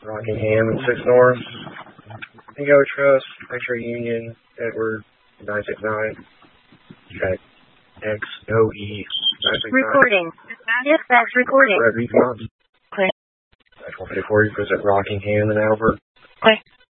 Rockingham and 6 North. Tango Trust, X-Ray Union, Edward, 969. Check. X, O, E, 969. Recording. Dispatch recording. Red Reef Mountain. Clear. 154, you present Rockingham and Albert. Clear.